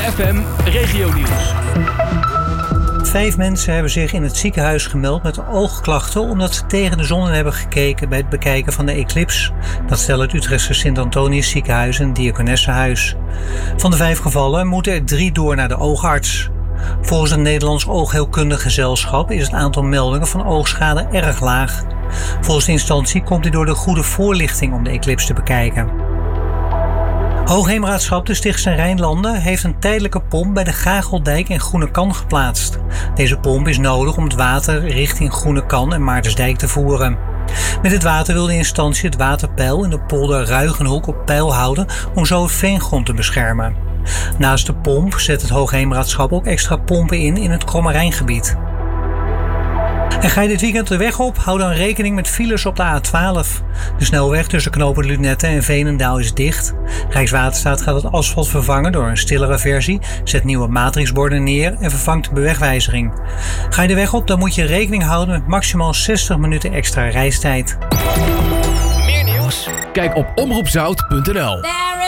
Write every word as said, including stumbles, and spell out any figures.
F M Regionieuws. Vijf mensen hebben zich in het ziekenhuis gemeld met oogklachten omdat ze tegen de zon hebben gekeken bij het bekijken van de eclips. Dat stelt het Utrechtse Sint-Antonius ziekenhuis en Diakonessenhuis. Van de vijf gevallen moeten er drie door naar de oogarts. Volgens het Nederlands Oogheelkundig Gezelschap is het aantal meldingen van oogschade erg laag. Volgens de instantie komt dit door de goede voorlichting om de eclips te bekijken. Hoogheemraadschap de Stichtse Rijnlanden heeft een tijdelijke pomp bij de Gageldijk en Groenekan geplaatst. Deze pomp is nodig om het water richting Groenekan en Maartensdijk te voeren. Met het water wil de instantie het waterpeil in de polder Ruigenhoek op peil houden om zo het veengrond te beschermen. Naast de pomp zet het Hoogheemraadschap ook extra pompen in in het Krommerijngebied. En ga je dit weekend de weg op, hou dan rekening met files op de A twaalf. De snelweg tussen knooppunt Lunetten en Veenendaal is dicht. Rijkswaterstaat gaat het asfalt vervangen door een stillere versie, zet nieuwe matrixborden neer en vervangt de bewegwijzering. Ga je de weg op, dan moet je rekening houden met maximaal zestig minuten extra reistijd. Meer nieuws? Kijk op omroep zout punt n l.